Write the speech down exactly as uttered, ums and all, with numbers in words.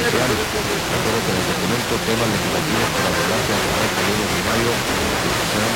especial, de acuerdo con el documento, temas legislativos para abordarse a través del periodo ordinario, que serán